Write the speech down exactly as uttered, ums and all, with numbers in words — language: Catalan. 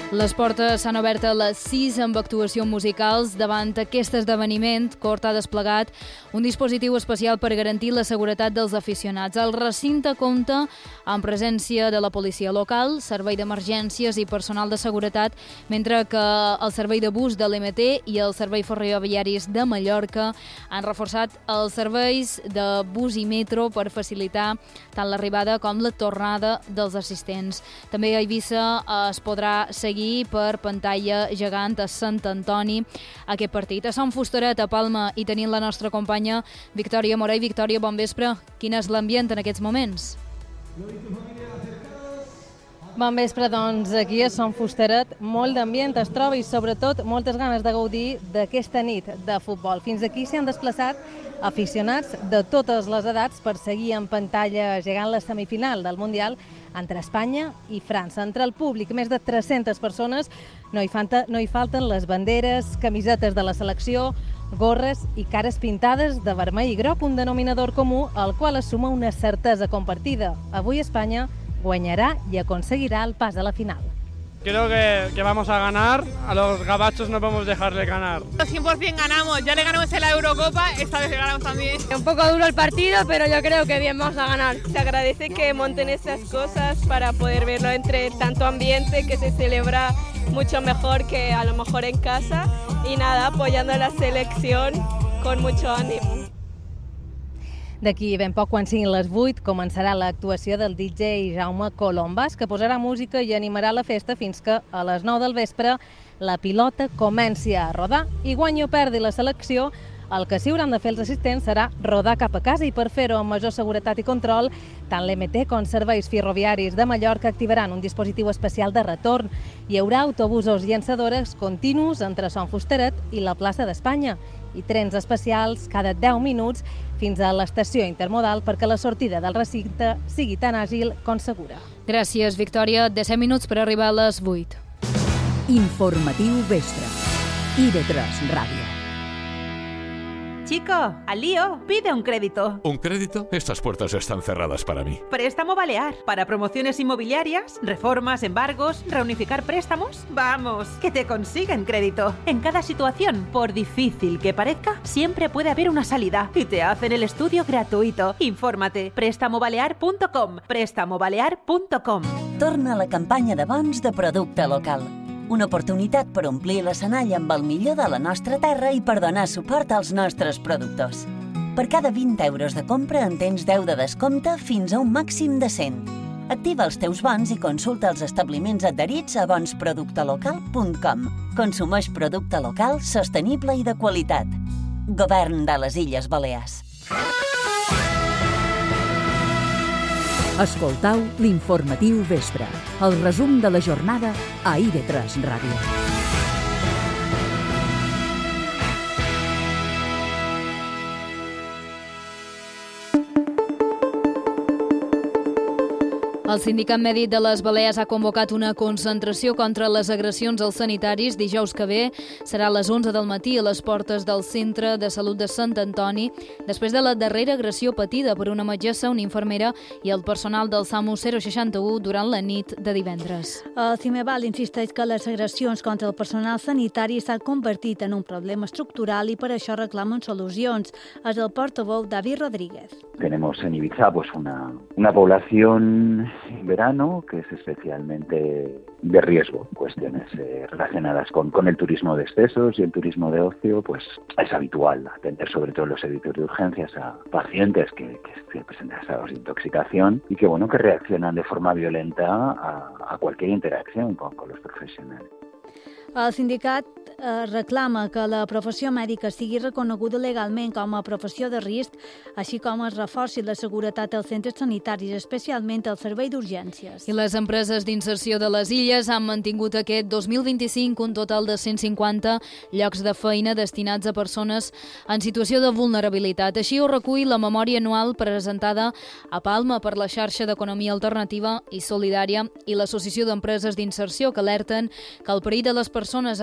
Les portes s'han obert a les sis amb actuacions musicals. Davant aquest esdeveniment, Cort ha desplegat un dispositiu especial per garantir la seguretat dels aficionats. El recinte compta amb presència de la policia local, servei d'emergències i personal de seguretat, mentre que el servei de bus de l'E M T i el servei ferroviaris de Mallorca han reforçat els serveis de bus i metro per facilitar tant l'arribada com la tornada dels assistents. També a Eivissa es podrà seguir per pantalla gegant a Sant Antoni aquest partit. A Sant Fusteret, a Palma, i tenint la nostra companya Victòria Morell. Victòria, bon vespre. Quin és l'ambient en aquests moments? Bon vespre, doncs aquí a Sant Fusteret molt d'ambient es troba i sobretot moltes ganes de gaudir d'aquesta nit de futbol. Fins aquí s'hi han desplaçat aficionats de totes les edats per seguir en pantalla gegant la semifinal del Mundial entre Espanya i França. Entre el públic, més de tres-centes persones, no hi, falta, no hi falten les banderes, camisetes de la selecció, gorres i cares pintades de vermell i groc, un denominador comú al qual es suma una certesa compartida. Avui Espanya guanyará y conseguirá el pas a la final. Creo que, que vamos a ganar, a los gabachos no podemos dejarle ganar. cien por ciento ganamos, ya le ganamos en la Eurocopa, esta vez le ganamos también. Un poco duro el partido, pero yo creo que bien vamos a ganar. Se agradece que monten estas cosas para poder verlo entre tanto ambiente, que se celebra mucho mejor que a lo mejor en casa. Y nada, apoyando a la selección con mucho ánimo. D'aquí ben poc, quan siguin les vuit, començarà l'actuació del D J Jaume Colombas, que posarà música i animarà la festa fins que a les nou del vespre la pilota comenci a rodar. I guanyi o perdi la selecció, el que sí hauran de fer els assistents serà rodar cap a casa, i per fer-ho amb major seguretat i control, tant l'E M T com serveis ferroviaris de Mallorca activaran un dispositiu especial de retorn. Hi haurà autobusos llançadores continus entre Sant Fusteret i la plaça d'Espanya i trens especials cada deu minuts fins a l'estació intermodal perquè la sortida del recinte sigui tan àgil com segura. Gràcies, Victòria. disset minuts per arribar a les vuit. Informatiu Vespre. I de tres Ràdio. Chico, al lío, pide un crédito. ¿Un crédito? Estas puertas están cerradas para mí. Préstamo Balear. Para promociones inmobiliarias, reformas, embargos, reunificar préstamos. Vamos, que te consiguen crédito. En cada situación, por difícil que parezca, siempre puede haber una salida. Y te hacen el estudio gratuito. Infórmate. préstamo balear punto com. préstamo balear punto com. Torna la campanya de bons de producte local. Una oportunitat per omplir l'escenari amb el millor de la nostra terra i per donar suport als nostres productors. Per cada vint euros de compra en tens deu de descompte fins a un màxim de cent. Activa els teus bons i consulta els establiments adherits a bons producte local punt com. Consumeix producte local, sostenible i de qualitat. Govern de les Illes Balears. Escoltau l'informatiu Vespre, el resum de la jornada a I D tres Ràdio. El Sindicat Mèdic de les Balears ha convocat una concentració contra les agressions als sanitaris. Dijous que ve serà a les onze del matí a les portes del Centre de Salut de Sant Antoni, després de la darrera agressió patida per una metgessa, una infermera i el personal del SAMU zero seixanta u durant la nit de divendres. El CIMEVAL insisteix que les agressions contra el personal sanitari s'han convertit en un problema estructural i per això reclamen solucions. És el portaveu David Rodríguez. Tenemos en Ibiza pues una, una población en verano que es especialmente de riesgo. Cuestiones eh, relacionadas con, con el turismo de excesos y el turismo de ocio, pues es habitual atender sobre todo en los servicios de urgencias a pacientes que, que presentan estados de intoxicación y que bueno que reaccionan de forma violenta a, a cualquier interacción con, con los profesionales. El sindicat eh, reclama que la professió mèdica sigui reconeguda legalment com a professió de risc, així com es reforci la seguretat als centres sanitaris, especialment al servei d'urgències. I les empreses d'inserció de les Illes han mantingut aquest dos mil vint-i-cinc un total de cent cinquanta llocs de feina destinats a persones en situació de vulnerabilitat. Així ho recull la memòria anual presentada a Palma per la xarxa d'Economia Alternativa i Solidària i l'Associació d'Empreses d'Inserció, que alerten que el perill de les persones